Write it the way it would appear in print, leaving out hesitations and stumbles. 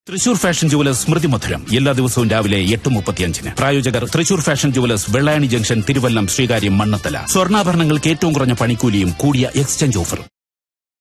Thrissur fashion jewellers സ്മൃതി മധുരം എല്ലാ ദിവസവും രാവിലെ 8:35. പ്രായോജകർ Thrissur fashion jewellers Vellayani junction, Thiruvallam, Sreekaryam, Mannathala. സ്വർണ്ണാഭരണങ്ങൾക്ക് ഏറ്റവും കുറഞ്ഞ പണിക്കൂലിയും കൂടിയ എക്സ്ചേഞ്ച് ഓഫറും.